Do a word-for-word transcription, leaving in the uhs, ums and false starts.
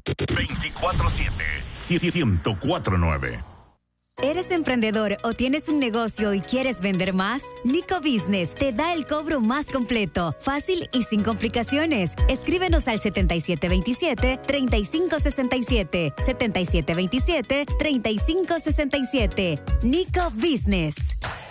veinticuatro siete, ciento cuatro nueve. ¿Eres emprendedor o tienes un negocio y quieres vender más? Nico Business te da el cobro más completo, fácil y sin complicaciones. Escríbenos al setenta y siete veintisiete, treinta y cinco sesenta y siete, setenta y siete veintisiete, treinta y cinco sesenta y siete. Nico Business.